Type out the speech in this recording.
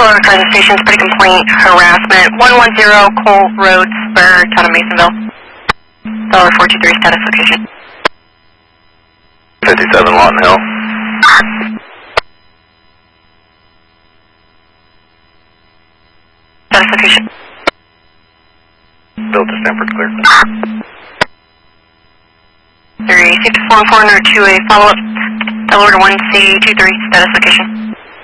Aurora Transit Station, pretty complaint, harassment, 110 Cole Road, Spur, town of Masonville. $423 status location. 57 Lawton Hill. Status location. Delta Stanford clear. 36414 or 2A follow-up. Delaware 1C23 status location.